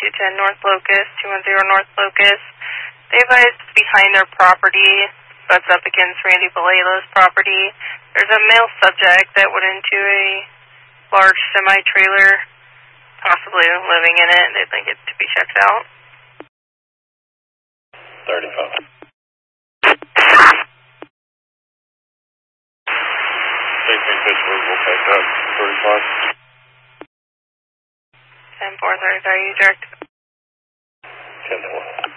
210 North Locust, 210 North Locust. They advised behind their property, butts up against Randy Valelo's property. There's a male subject that went into a large semi-trailer, possibly living in it. They'd like it to be checked out. 35. Taking Pittsburgh will take that 35. 10-4, 30, you direct. 10-4.